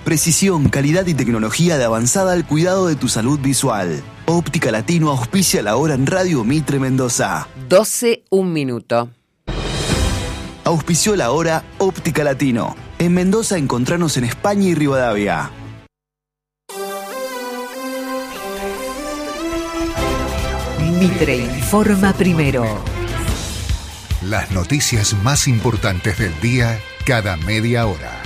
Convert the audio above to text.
Precisión, calidad y tecnología de avanzada al cuidado de tu salud visual. Óptica Latino auspicia la hora en Radio Mitre Mendoza. 12, 1 minuto. Auspició la hora Óptica Latino. En Mendoza encontranos en España y Rivadavia. Mitre informa primero. Las noticias más importantes del día cada media hora.